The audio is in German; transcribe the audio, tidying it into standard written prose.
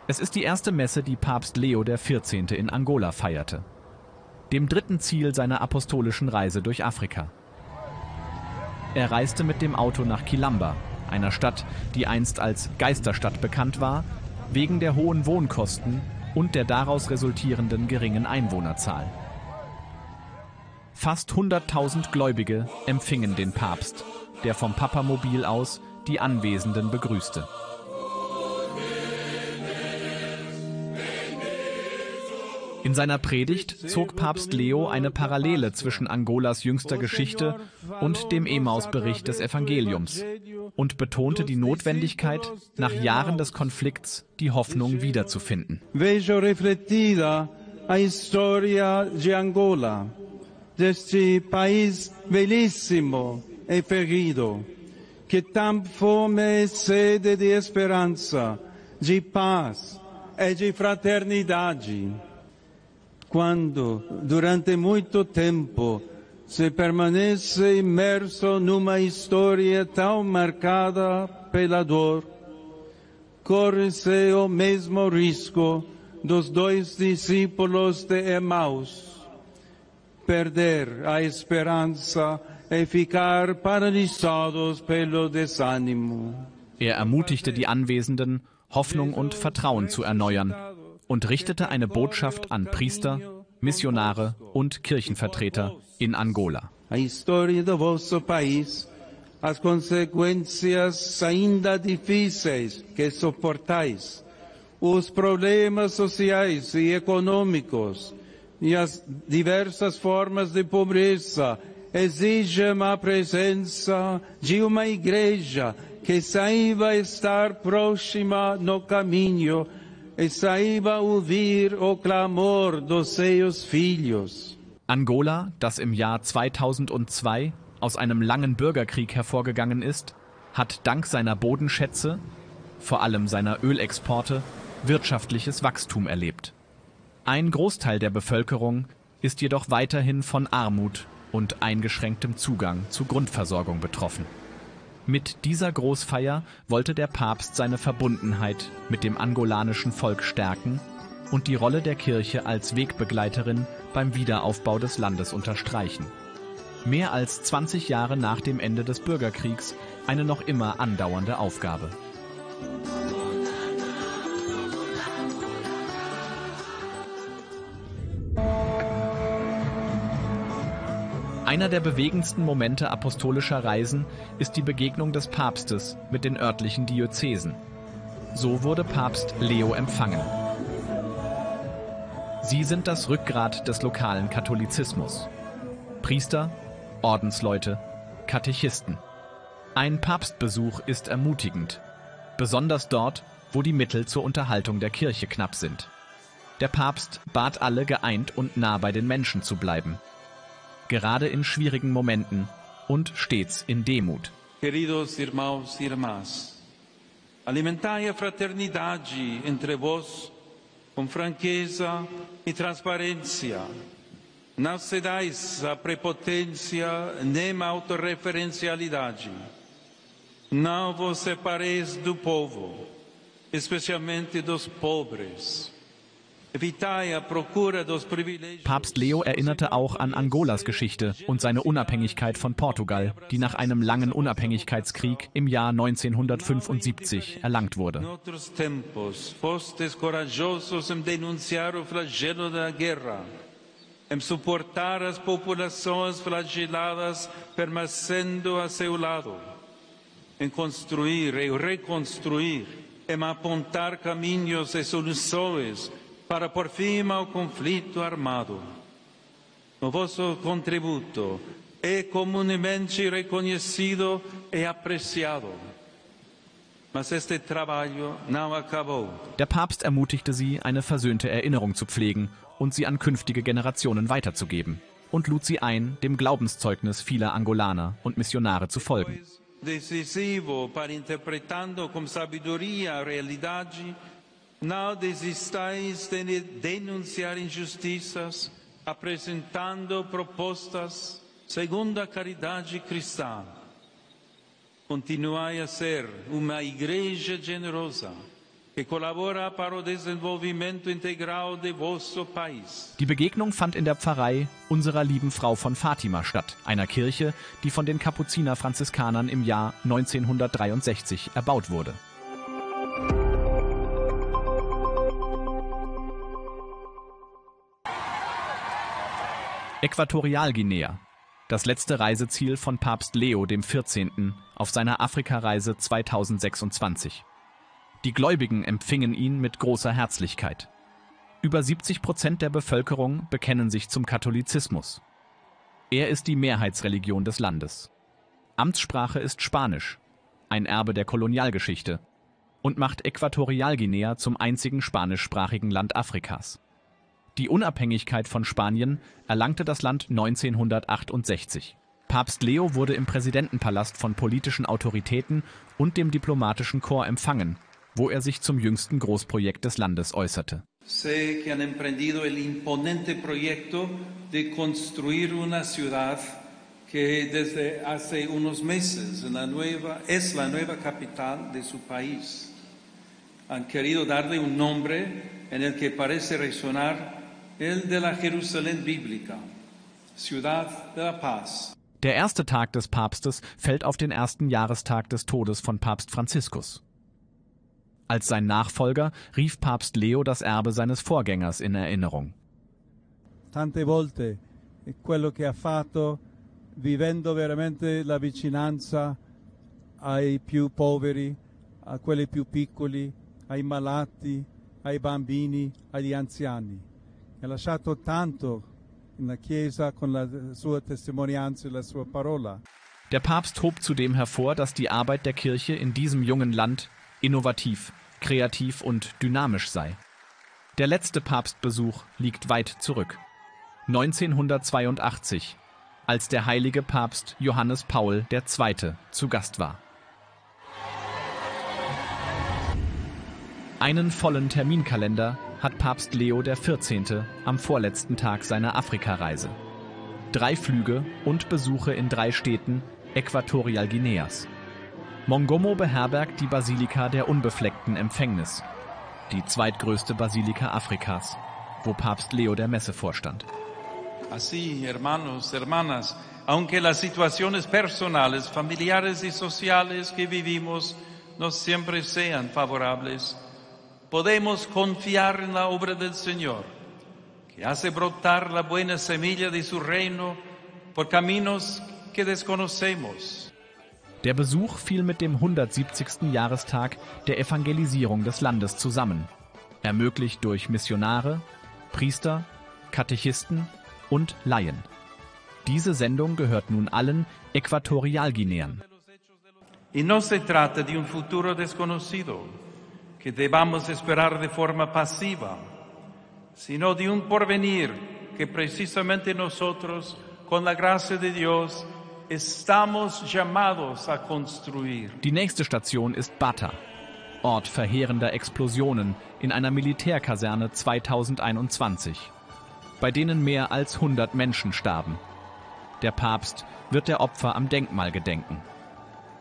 Es ist die erste Messe, die Papst Leo XIV. In Angola feierte, dem dritten Ziel seiner apostolischen Reise durch Afrika. Er reiste mit dem Auto nach Quilamba, einer Stadt, die einst als Geisterstadt bekannt war, wegen der hohen Wohnkosten und der daraus resultierenden geringen Einwohnerzahl. Fast 100.000 Gläubige empfingen den Papst, der vom Papamobil aus die Anwesenden begrüßte. In seiner Predigt zog Papst Leo eine Parallele zwischen Angolas jüngster Geschichte und dem Emmaus-Bericht des Evangeliums und betonte die Notwendigkeit, nach Jahren des Konflikts die Hoffnung wiederzufinden. Vejo refletida a história de Angola, deste país belíssimo e ferido, que tem fome e sede de esperança, de paz e de fraternidade. Quando, durante muito tempo, se permanece imerso numa história tão marcada pela dor, corre-se o mesmo risco dos dois discípulos de Emmaus, perder a esperança e ficar paralisados pelo desânimo. Er ermutigte die Anwesenden, Hoffnung und Vertrauen zu erneuern und richtete eine Botschaft an Priester, Missionare und Kirchenvertreter in Angola. A história do vosso país, as consequências ainda difíceis que suportais, os problemas sociais e econômicos e as diversas formas de pobreza exigem a presença de uma igreja que saiba estar próxima no caminho e saiba ouvir o clamor dos seus filhos. Angola, das im Jahr 2002 aus einem langen Bürgerkrieg hervorgegangen ist, hat dank seiner Bodenschätze, vor allem seiner Ölexporte, wirtschaftliches Wachstum erlebt. Ein Großteil der Bevölkerung ist jedoch weiterhin von Armut und eingeschränktem Zugang zu Grundversorgung betroffen. Mit dieser Großfeier wollte der Papst seine Verbundenheit mit dem angolanischen Volk stärken und die Rolle der Kirche als Wegbegleiterin beim Wiederaufbau des Landes unterstreichen. Mehr als 20 Jahre nach dem Ende des Bürgerkriegs eine noch immer andauernde Aufgabe. Einer der bewegendsten Momente apostolischer Reisen ist die Begegnung des Papstes mit den örtlichen Diözesen. So wurde Papst Leo empfangen. Sie sind das Rückgrat des lokalen Katholizismus. Priester, Ordensleute, Katechisten. Ein Papstbesuch ist ermutigend, besonders dort, wo die Mittel zur Unterhaltung der Kirche knapp sind. Der Papst bat alle, geeint und nah bei den Menschen zu bleiben. Gerade in schwierigen Momenten und stets in Demut. Queridos irmãos e irmãs, alimentai a fraternidade entre vós com franqueza e transparência. Não cedais à prepotência nem à autorreferencialidade. Não vos separeis do povo, especialmente dos pobres. Papst Leo erinnerte auch an Angolas Geschichte und seine Unabhängigkeit von Portugal, die nach einem langen Unabhängigkeitskrieg im Jahr 1975 erlangt wurde. Em suportar as populações flageladas permanecendo a seu lado, em construir e reconstruir, em apontar caminhos e soluções para por fim ao conflito armado. O vosso contributo é comumente reconhecido e apreciado. Mas este trabalho não acabou. Der Papst ermutigte sie, eine versöhnte Erinnerung zu pflegen und sie an künftige Generationen weiterzugeben und lud sie ein, dem Glaubenszeugnis vieler Angolaner und Missionare zu folgen. Decisivo para interpretando com sabedoria a realidade. Não desistais de denunciar injustiças, apresentando propostas segundo a caridade cristã. Continuai a ser uma igreja generosa que colabora para o desenvolvimento integral de vosso país. Die Begegnung fand in der Pfarrei Unserer Lieben Frau von Fatima statt, einer Kirche, die von den Kapuziner-Franziskanern im Jahr 1963 erbaut wurde. Äquatorialguinea, das letzte Reiseziel von Papst Leo XIV. Auf seiner Afrikareise 2026. Die Gläubigen empfingen ihn mit großer Herzlichkeit. Über 70% der Bevölkerung bekennen sich zum Katholizismus. Er ist die Mehrheitsreligion des Landes. Amtssprache ist Spanisch, ein Erbe der Kolonialgeschichte, und macht Äquatorialguinea zum einzigen spanischsprachigen Land Afrikas. Die Unabhängigkeit von Spanien erlangte das Land 1968. Papst Leo wurde im Präsidentenpalast von politischen Autoritäten und dem diplomatischen Korps empfangen, wo er sich zum jüngsten Großprojekt des Landes äußerte. Sé que han emprendido el imponente proyecto de construir una ciudad que desde hace unos meses es la nueva capital de su país. Han querido darle un nombre en el que parece resonar el de la Jerusalén bíblica, Ciudad de la Paz. Der erste Tag des Papstes fällt auf den ersten Jahrestag des Todes von Papst Franziskus. Als sein Nachfolger rief Papst Leo das Erbe seines Vorgängers in Erinnerung. Tante volte quello che ha fatto, vivendo veramente la vicinanza ai più poveri, a quelli più piccoli, ai malati, ai bambini, agli anziani. Ha lasciato tanto in la Chiesa con la sua testimonianza e la sua parola. Der Papst hob zudem hervor, dass die Arbeit der Kirche in diesem jungen Land innovativ, kreativ und dynamisch sei. Der letzte Papstbesuch liegt weit zurück. 1982, als der heilige Papst Johannes Paul II. Zu Gast war. Einen vollen Terminkalender hat Papst Leo XIV. Am vorletzten Tag seiner Afrikareise. 3 Flüge und Besuche in 3 Städten Äquatorialguineas. Mongomo beherbergt die Basilika der unbefleckten Empfängnis, die zweitgrößte Basilika Afrikas, wo Papst Leo der Messe vorstand. Así, hermanos, hermanas, aunque las situaciones personales, familiares y sociales que vivimos no siempre sean favorables, podemos confiar en la obra del Señor, que hace brotar la buena semilla de su reino por caminos que desconocemos. Der Besuch fiel mit dem 170. Jahrestag der Evangelisierung des Landes zusammen, ermöglicht durch Missionare, Priester, Katechisten und Laien. Diese Sendung gehört nun allen Äquatorialguineern. Y no se trata de un futuro desconocido que debamos esperar de forma pasiva, sino de un porvenir que precisamente nosotros, con la gracia de Dios, estamos llamados a construir. Die nächste Station ist Bata, Ort verheerender Explosionen in einer Militärkaserne 2021, bei denen mehr als 100 Menschen starben. Der Papst wird der Opfer am Denkmal gedenken.